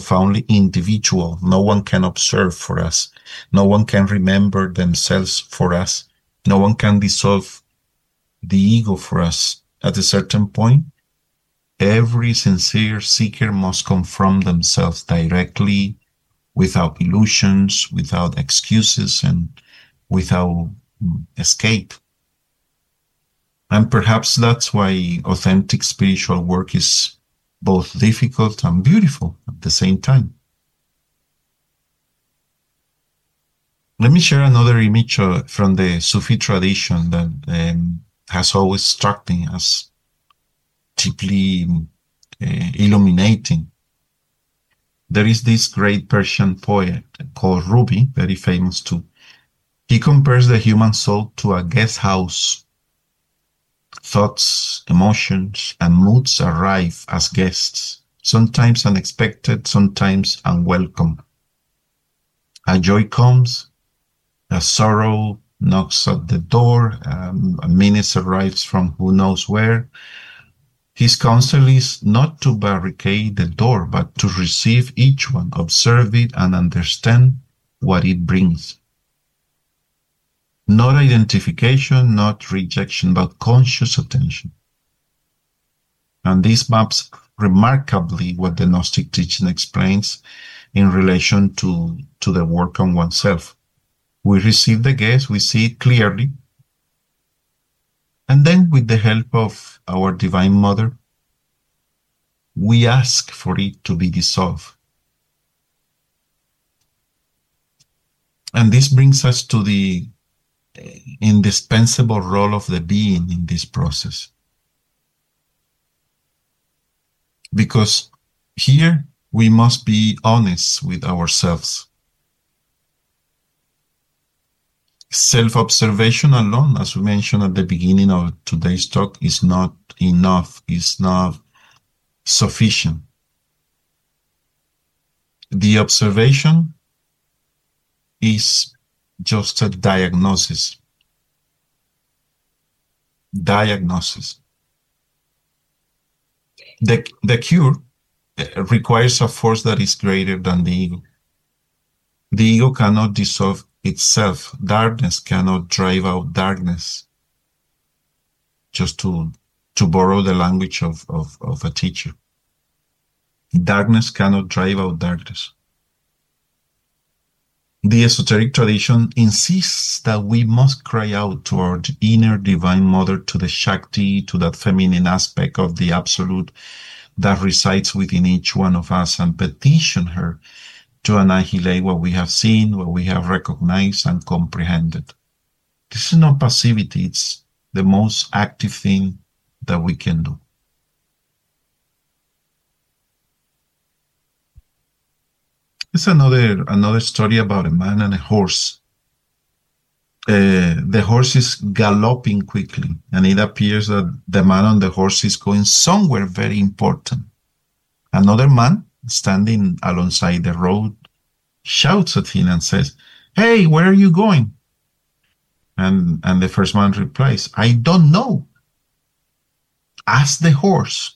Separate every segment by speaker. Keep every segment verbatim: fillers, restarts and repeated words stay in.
Speaker 1: profoundly individual. No one can observe for us. No one can remember themselves for us. No one can dissolve the ego for us. At a certain point, every sincere seeker must confront themselves directly, without illusions, without excuses, and without escape. And perhaps that's why authentic spiritual work is both difficult and beautiful at the same time. Let me share another image uh, from the Sufi tradition that um, has always struck me as deeply uh, illuminating. There is this great Persian poet called Rumi, very famous too. He compares the human soul to a guest house. Thoughts, emotions, and moods arrive as guests, sometimes unexpected, sometimes unwelcome. A joy comes, a sorrow knocks at the door, um, a menace arrives from who knows where. His counsel is not to barricade the door, but to receive each one, observe it, and understand what it brings. Not identification, not rejection, but conscious attention. And this maps remarkably what the Gnostic teaching explains in relation to, to the work on oneself. We receive the guest, we see it clearly, and then with the help of our Divine Mother, we ask for it to be dissolved. And this brings us to the indispensable role of the being in this process. Because here we must be honest with ourselves. Self-observation alone, as we mentioned at the beginning of today's talk, is not enough, is not sufficient. The observation is just a diagnosis. Diagnosis. The, the cure requires a force that is greater than the ego. The ego cannot dissolve itself. Darkness cannot drive out darkness. Just to, to borrow the language of, of, of a teacher. Darkness cannot drive out darkness. The esoteric tradition insists that we must cry out to our inner Divine Mother, to the Shakti, to that feminine aspect of the Absolute that resides within each one of us, and petition her to annihilate what we have seen, what we have recognized and comprehended. This is not passivity, it's the most active thing that we can do. It's another another story about a man and a horse. Uh, the horse is galloping quickly, and it appears that the man on the horse is going somewhere very important. Another man, standing alongside the road, shouts at him and says, "Hey, where are you going?" And, and the first man replies, "I don't know. Ask the horse."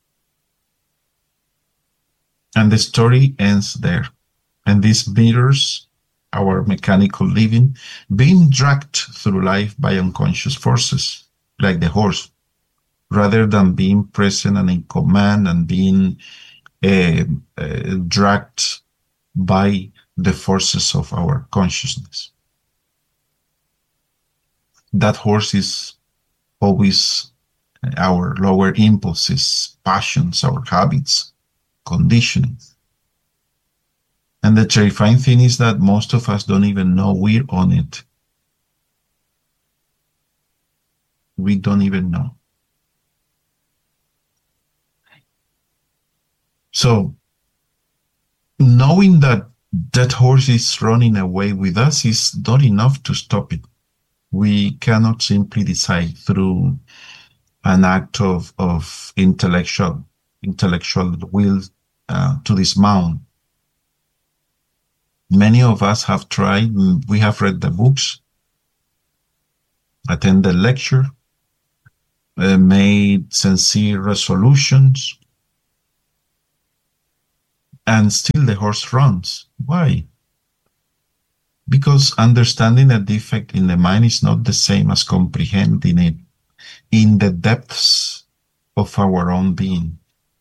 Speaker 1: And the story ends there. And this mirrors our mechanical living, being dragged through life by unconscious forces, like the horse, rather than being present and in command and being uh, uh, dragged by the forces of our consciousness. That horse is always our lower impulses, passions, our habits, conditioning. And the terrifying thing is that most of us don't even know we're on it. We don't even know. So, knowing that that horse is running away with us is not enough to stop it. We cannot simply decide through an act of, of intellectual, intellectual will uh, to dismount. Many of us have tried, we have read the books, attended lecture, uh, made sincere resolutions, and still the horse runs. Why? Because understanding a defect in the mind is not the same as comprehending it in the depths of our own being.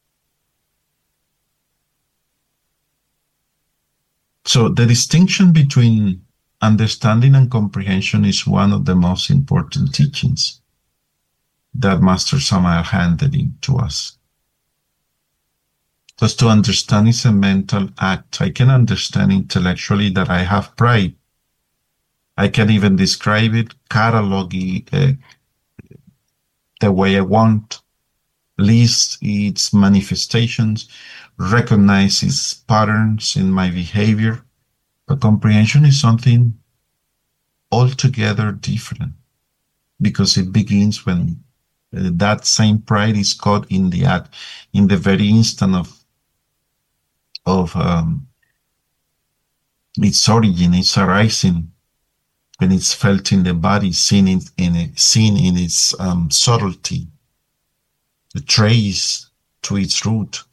Speaker 1: So the distinction between understanding and comprehension is one of the most important teachings that Master Samael handed in to us. Because to understand is a mental act. I can understand intellectually that I have pride. I can even describe it, catalog it uh, the way I want, list its manifestations, recognize its patterns in my behavior. But comprehension is something altogether different, because it begins when uh, that same pride is caught in the act, in the very instant of of um, its origin, its arising, when it's felt in the body, seen in, in it, seen in its um, subtlety, the trace to its root.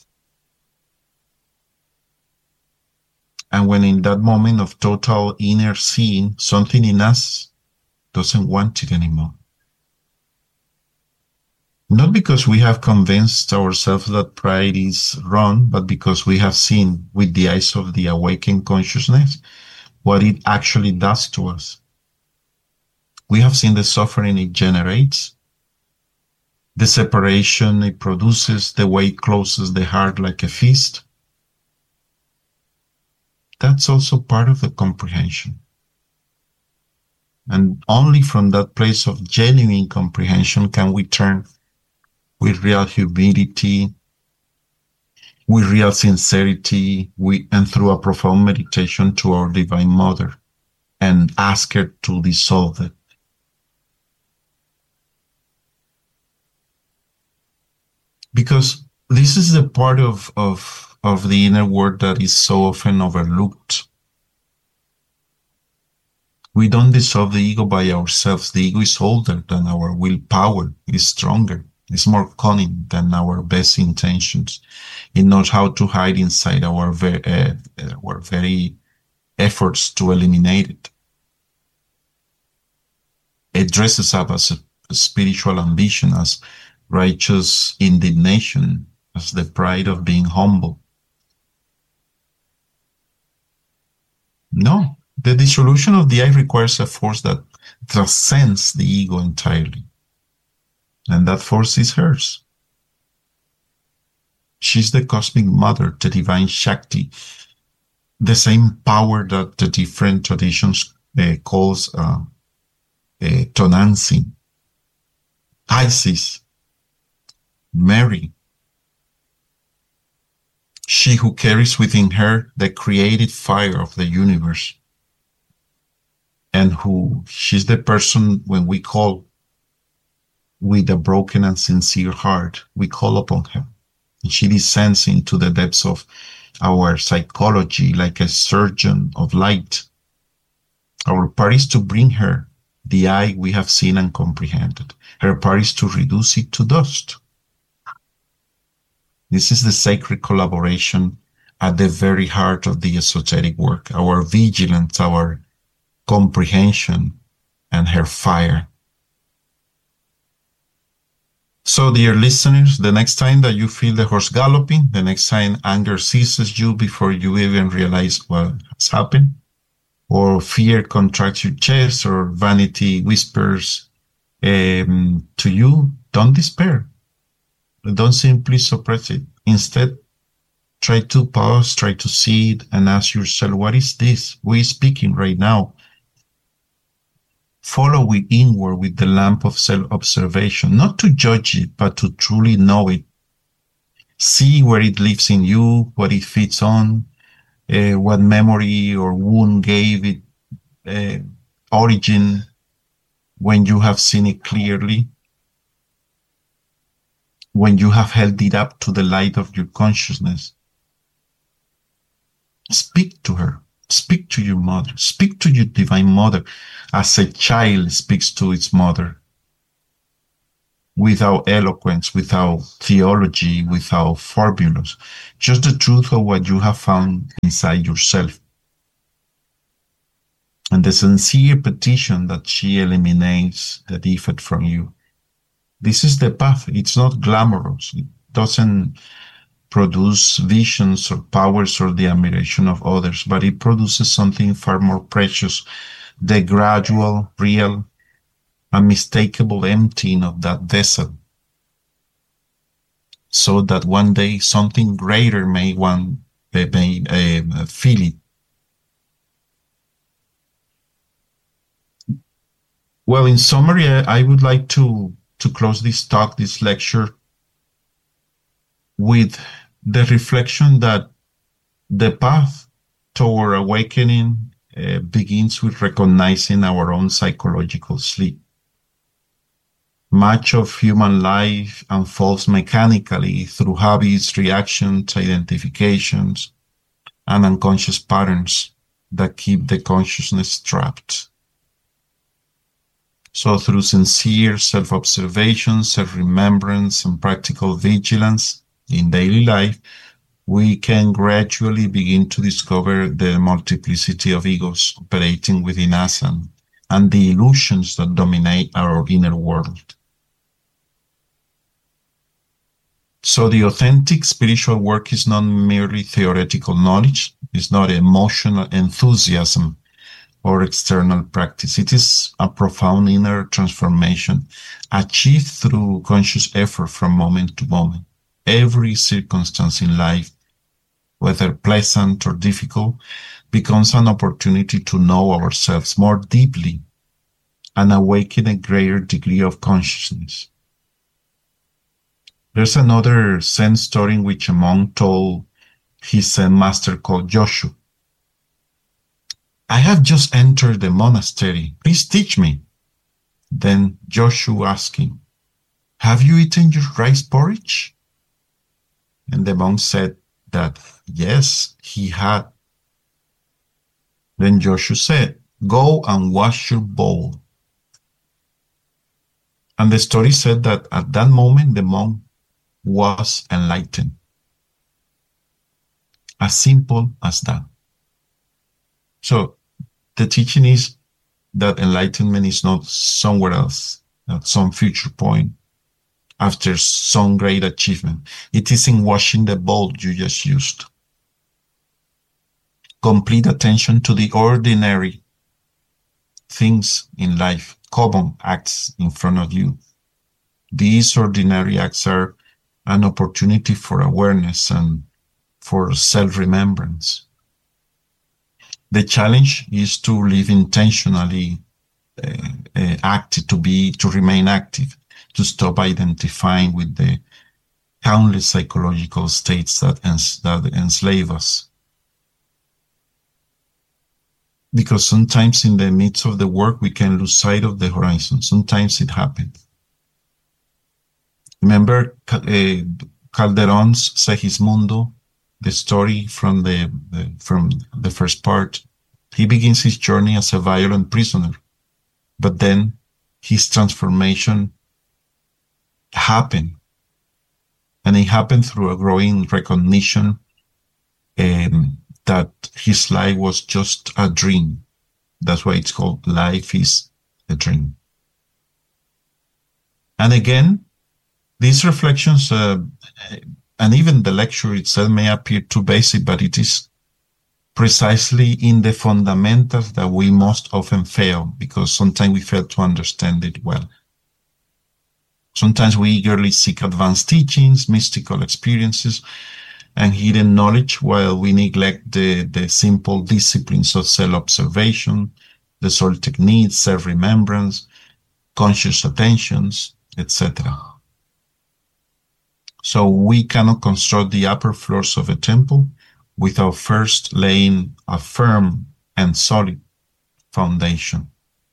Speaker 1: And when in that moment of total inner seeing, something in us doesn't want it anymore. Not because we have convinced ourselves that pride is wrong, but because we have seen with the eyes of the awakened consciousness what it actually does to us. We have seen the suffering it generates, the separation it produces, the way it closes the heart like a fist. That's also part of the comprehension. And only from that place of genuine comprehension can we turn with real humility, with real sincerity, we, and through a profound meditation to our Divine Mother and ask her to dissolve it. Because this is the part of, of, of the inner world that is so often overlooked. We don't dissolve the ego by ourselves. The ego is older than our willpower, it is stronger. It's more cunning than our best intentions. It knows how to hide inside our very, uh, our very efforts to eliminate it. It dresses up as a, a spiritual ambition, as righteous indignation, as the pride of being humble. No, the dissolution of the I requires a force that transcends the ego entirely. And that force is hers. She's the cosmic mother, the divine Shakti, the same power that the different traditions uh, calls uh, uh, Tonantzin, Isis, Mary. She who carries within her the creative fire of the universe, and who she's the person when we call with a broken and sincere heart, we call upon her. And she descends into the depths of our psychology like a surgeon of light. Our part is to bring her the I we have seen and comprehended. Her part is to reduce it to dust. This is the sacred collaboration at the very heart of the esoteric work, our vigilance, our comprehension, and her fire. So, dear listeners, the next time that you feel the horse galloping, the next time anger seizes you before you even realize what has happened, or fear contracts your chest, or vanity whispers um, to you, don't despair. Don't simply suppress it. Instead, try to pause, try to see it, and ask yourself, what is this? Who is speaking right now? Follow it inward with the lamp of self-observation, not to judge it, but to truly know it. See where it lives in you, what it feeds on, uh, what memory or wound gave it uh, origin when you have seen it clearly, when you have held it up to the light of your consciousness. Speak to her. Speak to your mother. Speak to your Divine Mother as a child speaks to its mother. without eloquence, without theology, without formulas, just the truth of what you have found inside yourself. And the sincere petition that she eliminates the defect from you. This is the path. It's not glamorous. It doesn't produce visions or powers or the admiration of others, but it produces something far more precious, the gradual, real, unmistakable emptying of that vessel, so that one day something greater may one may, uh, fill it. Well, in summary, I would like to, to close this talk, this lecture, with the reflection that the path toward awakening uh, begins with recognizing our own psychological sleep. Much of human life unfolds mechanically through habits, reactions, identifications, and unconscious patterns that keep the consciousness trapped. So through sincere self-observation, self-remembrance, and practical vigilance in daily life, we can gradually begin to discover the multiplicity of egos operating within us and, and the illusions that dominate our inner world. So the authentic spiritual work is not merely theoretical knowledge, it's not emotional enthusiasm or external practice. It is a profound inner transformation achieved through conscious effort from moment to moment. Every circumstance in life, whether pleasant or difficult, becomes an opportunity to know ourselves more deeply and awaken a greater degree of consciousness. There's another Zen story in which a monk told his Zen master called Joshua, "I have just entered the monastery. Please teach me." Then Joshua asked him, "Have you eaten your rice porridge?" And the monk said that, yes, he had. Then Joshua said, "Go and wash your bowl." And the story said that at that moment, the monk was enlightened. As simple as that. So the teaching is that enlightenment is not somewhere else, at some future point, after some great achievement. It is in washing the bowl you just used. Complete attention to the ordinary things in life, common acts in front of you. These ordinary acts are an opportunity for awareness and for self-remembrance. The challenge is to live intentionally, uh, uh, active, to be, to remain active, to stop identifying with the countless psychological states that, ens that enslave us. Because sometimes in the midst of the work, we can lose sight of the horizon. Sometimes it happens. Remember uh, Calderón's Segismundo, the story from the, the from the first part. He begins his journey as a violent prisoner, but then his transformation happened, and it happened through a growing recognition um, that his life was just a dream. That's why it's called Life is a Dream. And again, these reflections, uh, and even the lecture itself may appear too basic, but it is precisely in the fundamentals that we most often fail, because sometimes we fail to understand it well. Sometimes we eagerly seek advanced teachings, mystical experiences, and hidden knowledge, while we neglect the, the simple disciplines of self-observation, the Soltec needs, self-remembrance, conscious attentions, et cetera. So we cannot construct the upper floors of a temple without first laying a firm and solid foundation.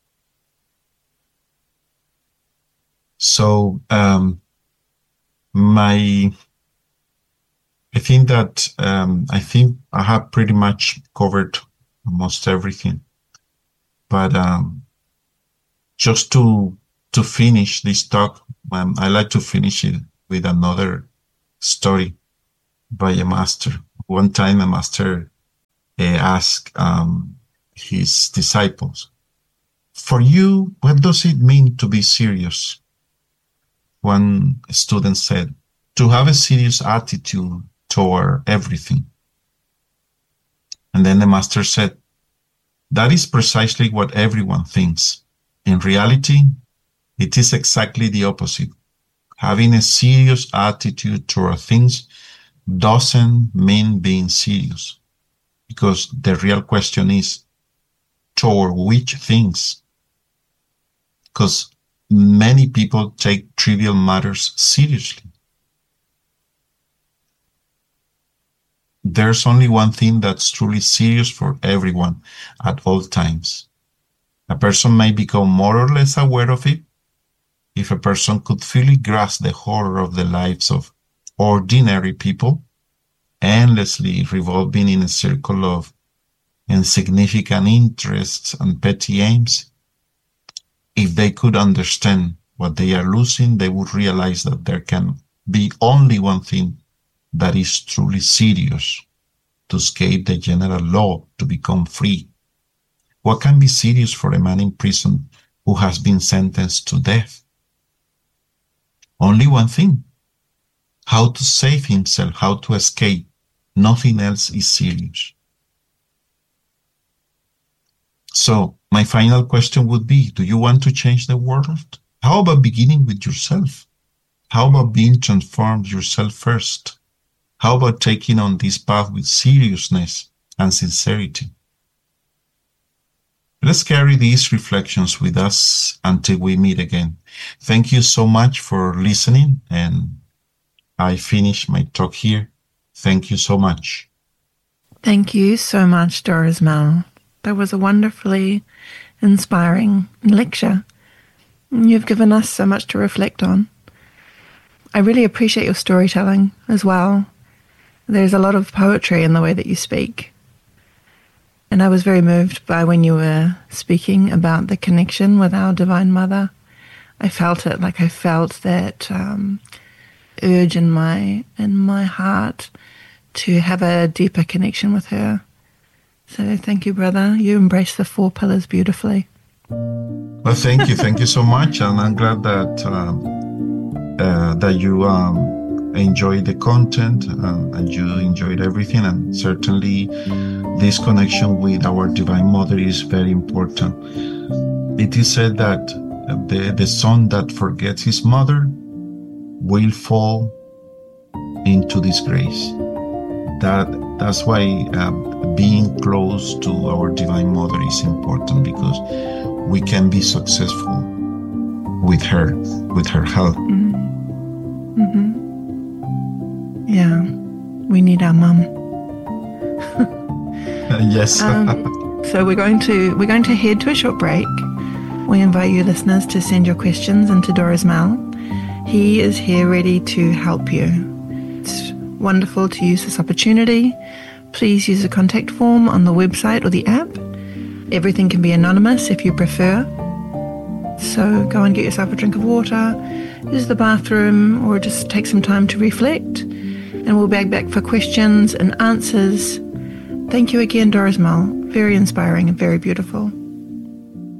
Speaker 1: So um, my, I think that um, I think I have pretty much covered almost everything. But um, just to to finish this talk, Um, I like to finish it with another story by a master. One time a master uh, asked um, his disciples, "For you, what does it mean to be serious?" One student said, "To have a serious attitude toward everything." And then the master said, "That is precisely what everyone thinks. In reality, it is exactly the opposite. Having a serious attitude toward things doesn't mean being serious, because the real question is toward which things? Because many people take trivial matters seriously. There's only one thing that's truly serious for everyone at all times. A person may become more or less aware of it. If a person could fully grasp the horror of the lives of ordinary people, endlessly revolving in a circle of insignificant interests and petty aims, if they could understand what they are losing, they would realize that there can be only one thing that is truly serious: to escape the general law, to become free. What can be serious for a man in prison who has been sentenced to death? Only one thing: how to save himself, how to escape. Nothing else is serious. So, my final question would be, do you want to change the world? How about beginning with yourself? How about being transformed yourself first? How about taking on this path with seriousness and sincerity? Let's carry these reflections with us until we meet again. Thank you so much for listening, and I finish my talk here. Thank you so much.
Speaker 2: Thank you so much, Doris Mal. That was a wonderfully inspiring lecture. You've given us so much to reflect on. I really appreciate your storytelling as well. There's a lot of poetry in the way that you speak. And I was very moved by when you were speaking about the connection with our Divine Mother. I felt it, like I felt that um, urge in my in my heart to have a deeper connection with her. So thank you, brother. You embrace the four pillars beautifully.
Speaker 1: Well, thank you. Thank you so much. And I'm glad that um, uh, that you um, enjoyed the content um, and you enjoyed everything. And certainly this connection with our Divine Mother is very important. It is said that the, the son that forgets his mother will fall into disgrace. That that's why um, being close to our Divine Mother is important, because we can be successful with her, with her help.
Speaker 2: Mm-hmm. Mm-hmm. Yeah, we need our mum.
Speaker 1: Yes.
Speaker 2: um, so we're going to we're going to head to a short break. We invite you listeners to send your questions into Doris Mal. He is here ready to help you. It's wonderful to use this opportunity. Please use the contact form on the website or the app. Everything can be anonymous if you prefer. So go and get yourself a drink of water, use the bathroom, or just take some time to reflect. And we'll be back for questions and answers. Thank you again, Doris Mal. Very inspiring and very beautiful.